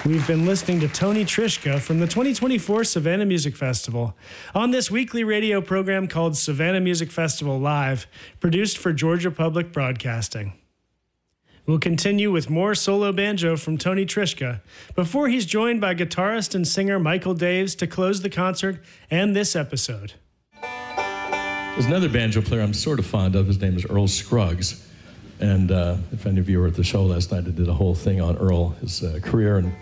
We've been listening to Tony Trischka from the 2024 Savannah Music Festival on this weekly radio program called Savannah Music Festival Live, produced for Georgia Public Broadcasting. We'll continue with more solo banjo from Tony Trischka before he's joined by guitarist and singer Michael Daves to close the concert and this episode. There's another banjo player I'm sort of fond of. His name is Earl Scruggs. And if any of you were at the show last night, I did a whole thing on Earl, his career. And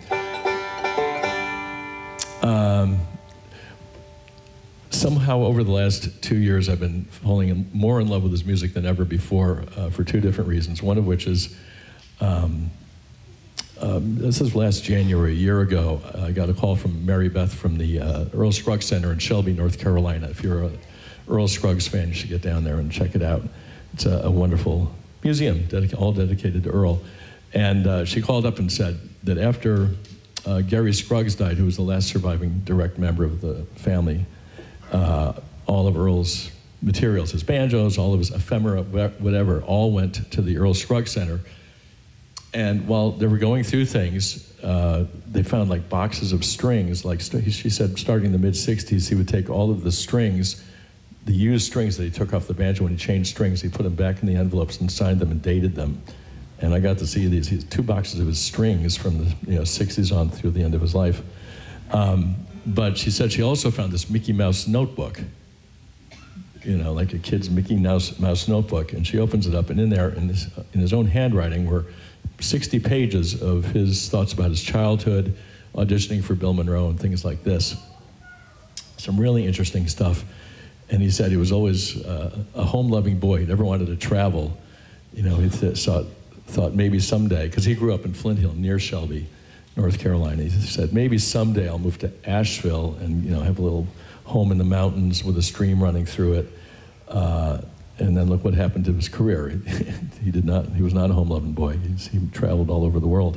somehow over the last 2 years, I've been falling more in love with his music than ever before for two different reasons. One of which is, this is last January, a year ago, I got a call from Mary Beth from the Earl Scruggs Center in Shelby, North Carolina. If you're an Earl Scruggs fan, you should get down there and check it out. It's a wonderful museum, all dedicated to Earl. And she called up and said that after Gary Scruggs died, who was the last surviving direct member of the family, all of Earl's materials, his banjos, all of his ephemera, whatever, all went to the Earl Scruggs Center. And while they were going through things, they found like boxes of strings. Like she said, starting in the mid-'60s, he would take all of the strings, the used strings that he took off the banjo when he changed strings, he put them back in the envelopes and signed them and dated them. And I got to see these two boxes of his strings from the 60s on through the end of his life. But she said she also found this Mickey Mouse notebook, like a kid's Mickey Mouse notebook. And she opens it up, and in there, in his own handwriting, were 60 pages of his thoughts about his childhood, auditioning for Bill Monroe and things like this. Some really interesting stuff. And he said he was always a home-loving boy. He never wanted to travel. He thought maybe someday, because he grew up in Flint Hill near Shelby, North Carolina. He said, maybe someday I'll move to Asheville and have a little home in the mountains with a stream running through it. And then look what happened to his career. He was not a home-loving boy. He traveled all over the world.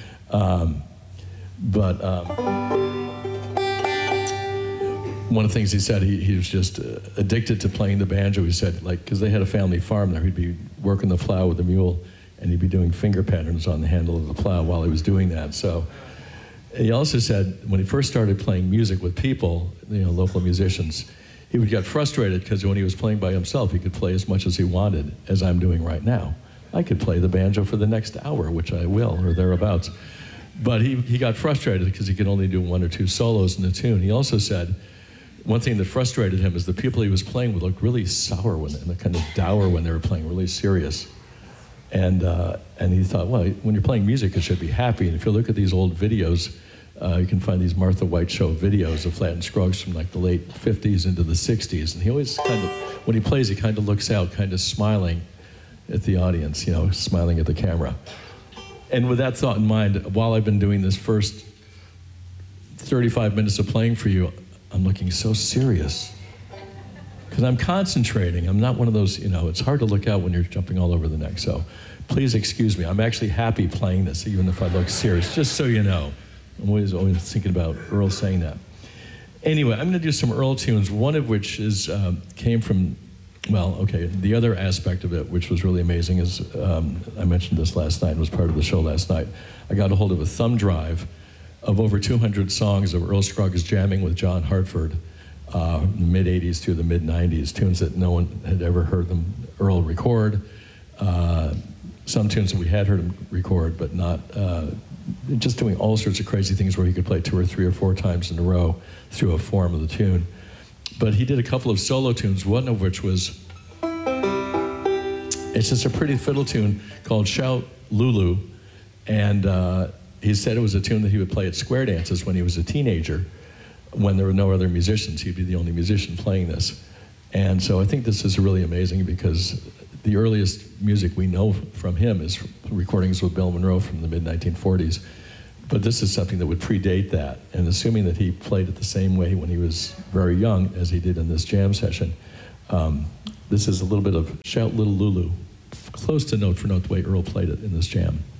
One of the things he said, he was just addicted to playing the banjo. He said, because they had a family farm there, he'd be working the plow with the mule, and he'd be doing finger patterns on the handle of the plow while he was doing that. So he also said when he first started playing music with people, local musicians, he would get frustrated because when he was playing by himself, he could play as much as he wanted, as I'm doing right now. I could play the banjo for the next hour, which I will, or thereabouts. But he got frustrated because he could only do one or two solos in the tune. He also said one thing that frustrated him is the people he was playing with looked really sour and kind of dour when they were playing, really serious. And he thought, well, when you're playing music, it should be happy. And if you look at these old videos, you can find these Martha White Show videos of Flatt and Scruggs from like the late 50s into the 60s. And he always when he plays, he kind of looks out, kind of smiling at the audience, smiling at the camera. And with that thought in mind, while I've been doing this first 35 minutes of playing for you, I'm looking so serious. Because I'm concentrating. I'm not one of those, it's hard to look out when you're jumping all over the neck. So please excuse me. I'm actually happy playing this, even if I look serious, just so you know. I'm always thinking about Earl saying that. Anyway, I'm going to do some Earl tunes, one of which came from, the other aspect of it, which was really amazing, is I mentioned this last night, it was part of the show last night. I got a hold of a thumb drive of over 200 songs of Earl Scruggs jamming with John Hartford, the mid-'80s through the mid-'90s, tunes that no one had ever heard Earl record, some tunes that we had heard him record, but not, just doing all sorts of crazy things where he could play 2 or 3 or 4 times in a row through a form of the tune. But he did a couple of solo tunes, one of which was, it's just a pretty fiddle tune called Shout Lulu, and he said it was a tune that he would play at square dances when he was a teenager. When there were no other musicians, he'd be the only musician playing this. And so I think this is really amazing because the earliest music we know from him is recordings with Bill Monroe from the mid-1940s. But this is something that would predate that. And assuming that he played it the same way when he was very young as he did in this jam session, this is a little bit of Shout Little Lulu, close to note for note the way Earl played it in this jam.